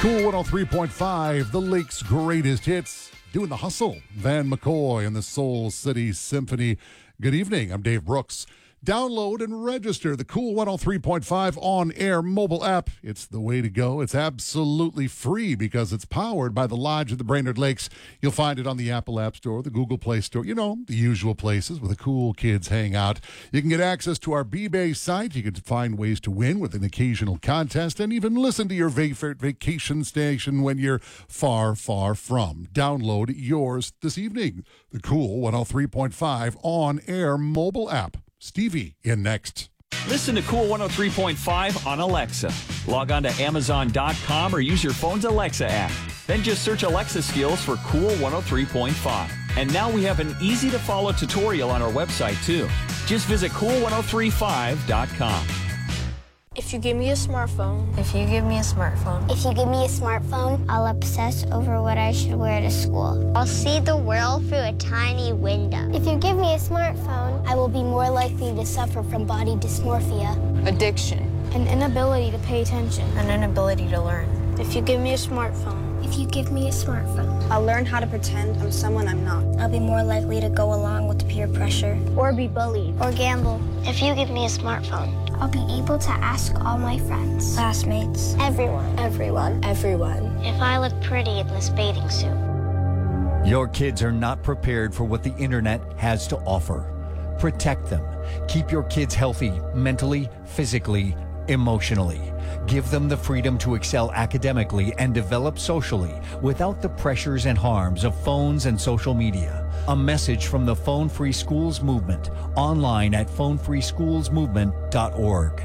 Cool 103.5, the Lake's greatest hits. Doing the hustle. Van McCoy and the Soul City Symphony. Good evening. I'm Dave Brooks. Download and register the Cool 103.5 on-air mobile app. It's the way to go. It's absolutely free because it's powered by the Lodge at the Brainerd Lakes. You'll find it on the Apple App Store, the Google Play Store, the usual places where the cool kids hang out. You can get access to our B-Bay site. You can find ways to win with an occasional contest and even listen to your favorite vacation station when you're far, far from. Download yours this evening. The Cool 103.5 on-air mobile app. Stevie in next. Listen to Cool 103.5 on Alexa. Log on to Amazon.com or use your phone's Alexa app. Then just search Alexa skills for Cool 103.5. And now we have an easy-to-follow tutorial on our website, too. Just visit cool1035.com. If you give me a smartphone. If you give me a smartphone. If you give me a smartphone, I'll obsess over what I should wear to school. I'll see the world through a tiny window. If you give me a smartphone, I will be more likely to suffer from body dysmorphia, Addiction. an inability to pay attention, An inability to learn. If you give me a smartphone. If you give me a smartphone, I'll learn how to pretend I'm someone I'm not. I'll be more likely to go along with peer pressure, Or be bullied. or gamble. If you give me a smartphone, I'll be able to ask all my friends, classmates, everyone. Everyone. If I look pretty in this bathing suit. Your kids are not prepared for what the internet has to offer. Protect them. Keep your kids healthy mentally, physically, emotionally. Give them the freedom to excel academically and develop socially without the pressures and harms of phones and social media. A message from the Phone Free Schools Movement, online at phonefreeschoolsmovement.org.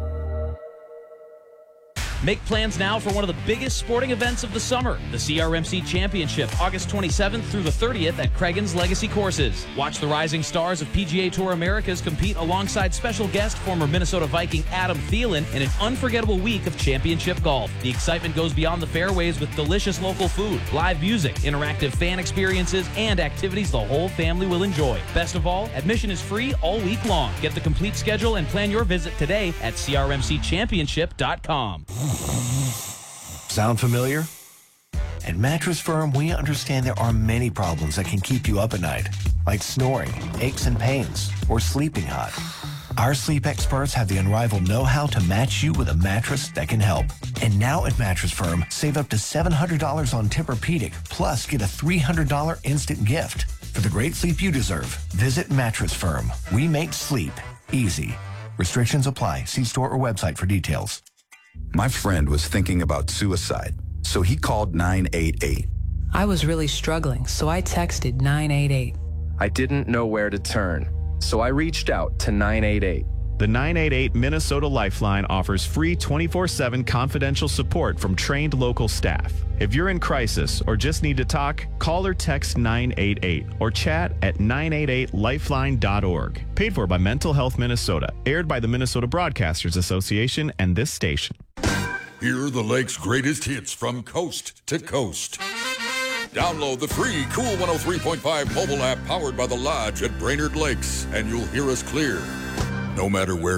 Make plans now for one of the biggest sporting events of the summer, the CRMC Championship, August 27th through the 30th at Craigan's Legacy Courses. Watch the rising stars of PGA Tour Americas compete alongside special guest former Minnesota Viking Adam Thielen in an unforgettable week of championship golf. The excitement goes beyond the fairways with delicious local food, live music, interactive fan experiences, and activities the whole family will enjoy. Best of all, admission is free all week long. Get the complete schedule and plan your visit today at crmcchampionship.com. Sound familiar? At Mattress Firm, we understand there are many problems that can keep you up at night, like snoring, aches and pains, or sleeping hot. Our sleep experts have the unrivaled know-how to match you with a mattress that can help. And now at Mattress Firm, save up to $700 on Tempur-Pedic, plus get a $300 instant gift. For the great sleep you deserve, visit Mattress Firm. We make sleep easy. Restrictions apply. See store or website for details. My friend was thinking about suicide, so he called 988. I was really struggling, so I texted 988. I didn't know where to turn, so I reached out to 988. The 988 Minnesota Lifeline offers free 24/7 confidential support from trained local staff. If you're in crisis or just need to talk, call or text 988 or chat at 988lifeline.org. Paid for by Mental Health Minnesota. Aired by the Minnesota Broadcasters Association and this station. Hear the Lake's greatest hits from coast to coast. Download the free Cool 103.5 mobile app powered by the Lodge at Brainerd Lakes, and you'll hear us clear, no matter where